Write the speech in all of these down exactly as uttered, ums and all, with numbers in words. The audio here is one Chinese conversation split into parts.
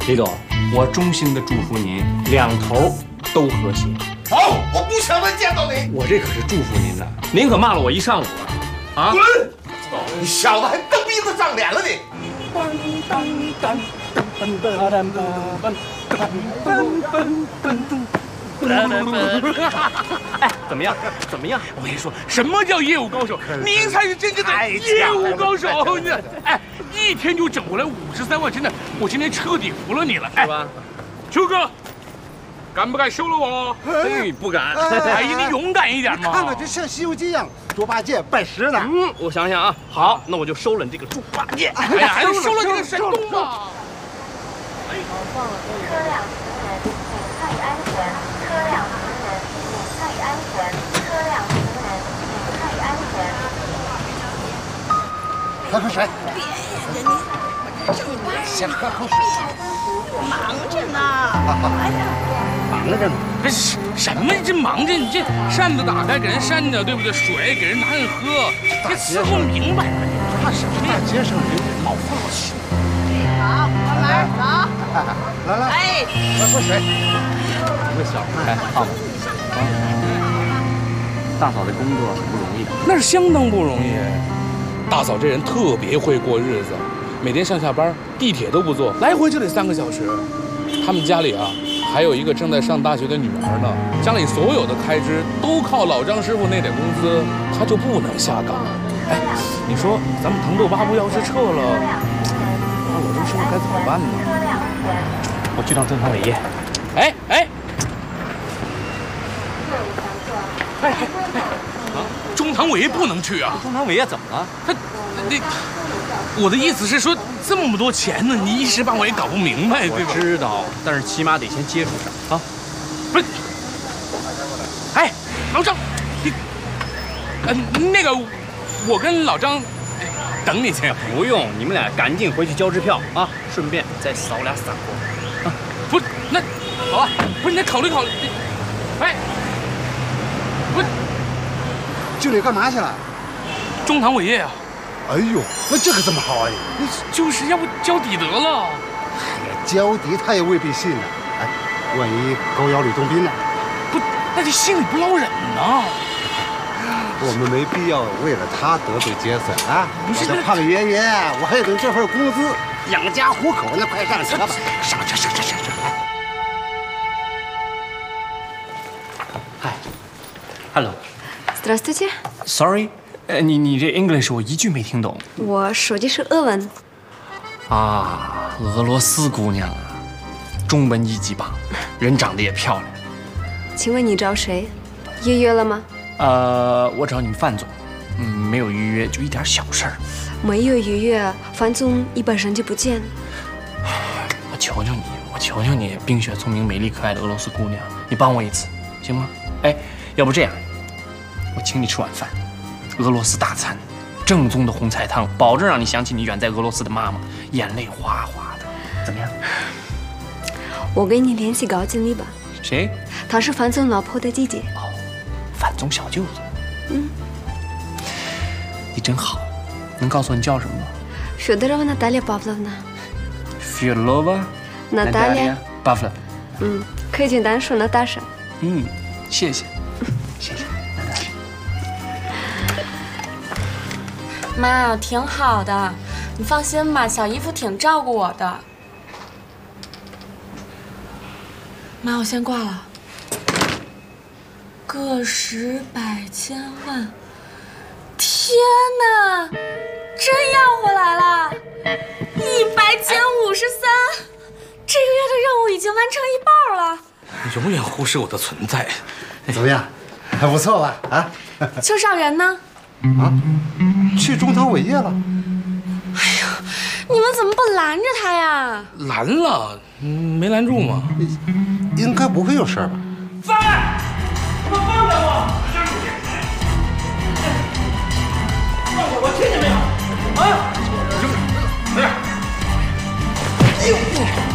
李总，我衷心的祝福您两头都和谐。 走，我不想再见到你。 我这可是祝福您的，您可骂了我一上午啊！啊！ 滚！你小子还蹬鼻子长脸了你！ 哎，怎么样？怎么样？ 我跟你说，什么叫业务高手？您才是真正的业务高手！哎，一天就整过来五十三万，真的，我今天彻底服了你了， 是吧？ 秋哥，敢不敢收了我？ 哎，不敢。 哎呀，你勇敢一点嘛！ 看看这像《西游记》一样，猪八戒拜师呢。 嗯，我想想啊，好，那我就收了你这个猪八戒。 哎呀，还是收了这个神功嘛！ 车辆行人请注意安全。车辆行人请注意安全。车辆行人请注意安全。 喝口水。 别呀，你先喝口水。 我忙着呢。哎呀， 忙着呢。 这是什么？这忙着，你这扇子打开给人扇着，对不对？水给人拿着喝，这伺候明白了，你怕什么呀？ 大街上人老放心。 好，关门走。 来来， 哎， 喝口水。 一个小孩，胖子。大嫂的工作很不容易， 那是相当不容易。大嫂这人特别会过日子，每天上下班地铁都不坐，来回就得三个小时。他们家里啊，还有一个正在上大学的女儿呢，家里所有的开支都靠老张师傅那点工资，他就不能下岗。哎，你说咱们藤豆八部要是撤了，那老张师傅该怎么办呢？ 我去趟中堂伟业。 哎哎。哎哎哎！啊，中堂伟业不能去啊！ 中堂伟业怎么了？ 他，那，我的意思是说，这么多钱呢，你一时半会也搞不明白，对吧？ 我知道，但是起码得先接触上啊。 不是，哎，老张，你，呃，那个，我跟老张等你去。 不用，你们俩赶紧回去交支票啊，顺便再扫俩散货。啊， 不是，那好啊，不是你考虑考虑，哎。不是， 就得干嘛去了？ 中堂伟业啊！ 哎呦，那这可怎么好啊？你就是要不交底得了。 哎呀，交底他也未必信呢。哎，万一狗咬吕洞宾呢？ 不，那这心里不捞忍呢。 我们没必要为了他得罪杰森啊！ 不是， 我胖爷爷，我还等这份工资养家糊口呢。快上车吧，上车，上车，上车！ 嗨。Hello. Здравствуйте. Sorry， 呃，你你这 English 我一句没听懂。 我说的是俄文。 啊，俄罗斯姑娘，中文一级棒，人长得也漂亮。 请问你找谁？预约了吗？ 呃，我找你们范总。嗯，没有预约，就一点小事儿。 没有预约，范总一本身就不见。 我求求你，我求求你，冰雪聪明、美丽可爱的俄罗斯姑娘，你帮我一次，行吗？哎，要不这样。我请你吃晚饭，俄罗斯大餐，正宗的红菜汤，保证让你想起你远在俄罗斯的妈妈，眼泪哗哗的，怎么样？ 我给你联系高经理吧。 谁？ 她是范总老婆的姐姐。 哦，范总小舅子。 嗯， 你真好，能告诉我你叫什么吗 Федорова Наталья Павловна。 Федорова Наталья Pavlovna。 嗯，可以简单说娜塔莎。 嗯，谢谢。谢谢， 妈，挺好的，你放心吧，小姨夫挺照顾我的。妈，我先挂了。个十百千万，天哪，真要回来了！一百减五十三，这个月的任务已经完成一半了。 你永远忽视我的存在。 怎么样？还不错吧？啊， 邱少元呢？ 啊，去中堂伟业了。 哎呀，你们怎么不拦着他呀？ 拦了，没拦住吗？ 应该不会有事吧？ 放开！他们放开我！扔出去！放开我！听见没有？啊！扔！扔！哎呦！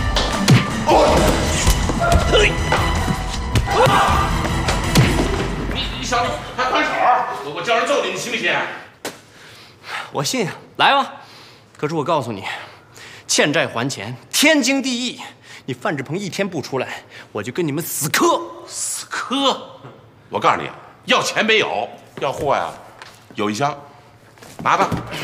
哦！嘿！啊！你小子还还手！我我叫人揍你，你信不信？ 我信，来吧。可是我告诉你，欠债还钱， 天经地义。你范志鹏一天不出来，我就跟你们死磕死磕。 我告诉你，要钱没有，要货呀，有一箱，拿吧。